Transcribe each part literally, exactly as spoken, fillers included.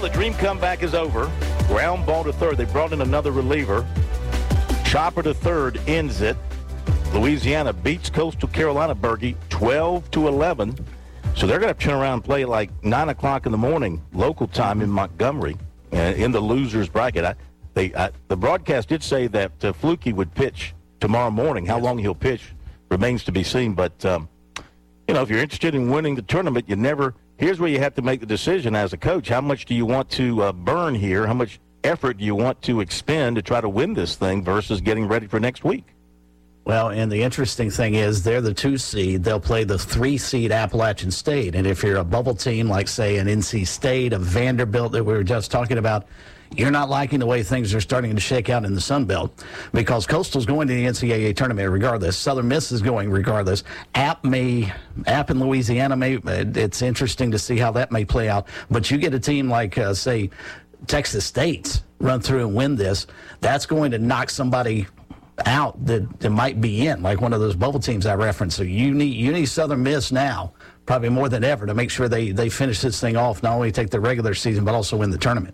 the dream comeback is over. Ground ball to third. They brought in another reliever. Chopper to third ends it. Louisiana beats Coastal Carolina, Bergie, twelve to eleven. So they're going to turn around and play at like nine o'clock in the morning, local time in Montgomery, uh, in the losers bracket. I, they, I, the broadcast did say that uh, Flukie would pitch tomorrow morning. How long he'll pitch remains to be seen. But, um, you know, if you're interested in winning the tournament, you never – here's where you have to make the decision as a coach. How much do you want to uh, burn here? How much effort do you want to expend to try to win this thing versus getting ready for next week? Well, and the interesting thing is they're the two seed. They'll play the three seed Appalachian State. And if you're a bubble team like, say, an N C State, a Vanderbilt that we were just talking about, you're not liking the way things are starting to shake out in the Sun Belt because Coastal's going to the N C double A tournament regardless. Southern Miss is going regardless. App may, App in Louisiana may, it's interesting to see how that may play out. But you get a team like, uh, say, Texas State's run through and win this, that's going to knock somebody out that, that might be in, like one of those bubble teams I referenced. So you need you need Southern Miss now, probably more than ever, to make sure they, they finish this thing off, not only take the regular season, but also win the tournament.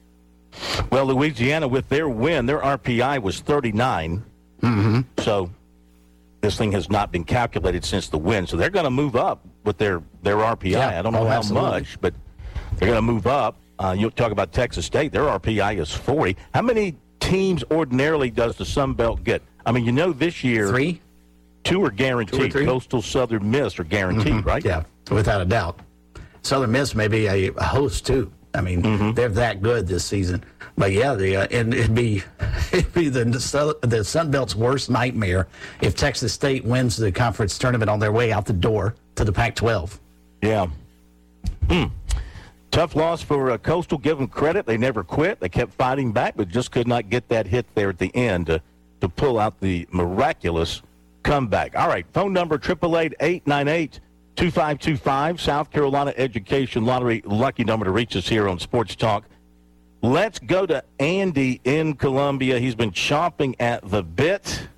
Well, Louisiana, with their win, their R P I was thirty-nine. Mm-hmm. So this thing has not been calculated since the win. So they're going to move up with their, their R P I. Yeah. I don't know oh, how absolutely. much, but they're going to move up. Uh, you'll talk about Texas State. Their R P I is forty. How many teams ordinarily does the Sun Belt get? I mean, you know, this year Three? two are guaranteed. Two or three? Coastal, Southern Miss are guaranteed, Mm-hmm. right? Yeah, without a doubt. Southern Miss may be a, a host too. I mean, Mm-hmm. they're that good this season. But yeah, the uh, and it'd be it'd be the the Sun Belt's worst nightmare if Texas State wins the conference tournament on their way out the door to the Pac twelve. Yeah. Hmm. Tough loss for uh, Coastal. Give them credit. They never quit. They kept fighting back, but just could not get that hit there at the end to, to pull out the miraculous comeback. All right, phone number, eight eight eight, eight nine eight, two five two five. South Carolina Education Lottery, lucky number to reach us here on Sports Talk. Let's go to Andy in Columbia. He's been chomping at the bit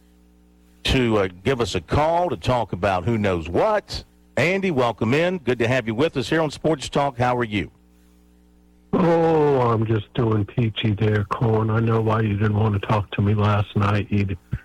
to uh, give us a call to talk about who knows what. Andy, welcome in. Good to have you with us here on Sports Talk. How are you? Oh, I'm just doing peachy there, Colin. I know why you didn't want to talk to me last night. You